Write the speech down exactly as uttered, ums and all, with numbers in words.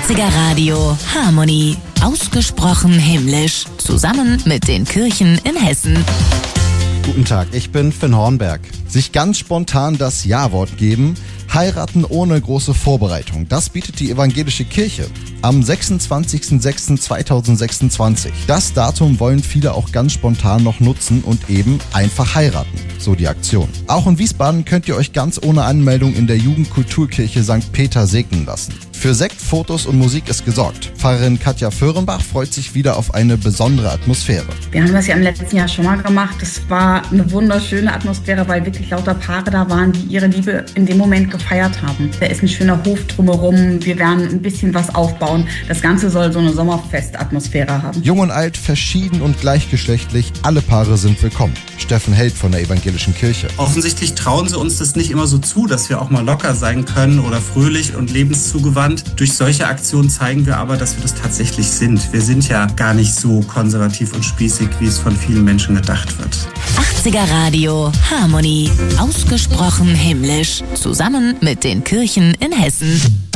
achtziger Radio Harmonie. Ausgesprochen himmlisch. Zusammen mit den Kirchen in Hessen. Guten Tag, ich bin Finn Hornberg. Sich ganz spontan das Ja-Wort geben, heiraten ohne große Vorbereitung. Das bietet die evangelische Kirche am sechsundzwanzigsten sechsten zweitausendsechsundzwanzig. Das Datum wollen viele auch ganz spontan noch nutzen und eben einfach heiraten. So die Aktion. Auch in Wiesbaden könnt ihr euch ganz ohne Anmeldung in der Jugendkulturkirche Sankt Peter segnen lassen. Für Sekt, Fotos und Musik ist gesorgt. Pfarrerin Katja Föhrenbach freut sich wieder auf eine besondere Atmosphäre. Wir haben das ja im letzten Jahr schon mal gemacht. Es war eine wunderschöne Atmosphäre, weil wirklich lauter Paare da waren, die ihre Liebe in dem Moment gefeiert haben. Da ist ein schöner Hof drumherum. Wir werden ein bisschen was aufbauen. Das Ganze soll so eine Sommerfestatmosphäre haben. Jung und alt, verschieden und gleichgeschlechtlich, alle Paare sind willkommen. Steffen Held von der evangelischen Kirche. Offensichtlich trauen sie uns das nicht immer so zu, dass wir auch mal locker sein können oder fröhlich und lebenszugewandt. Durch solche Aktionen zeigen wir aber, dass wir das tatsächlich sind. Wir sind ja gar nicht so konservativ und spießig, wie es von vielen Menschen gedacht wird. achtziger Radio Harmonie. Ausgesprochen himmlisch. Zusammen mit den Kirchen in Hessen.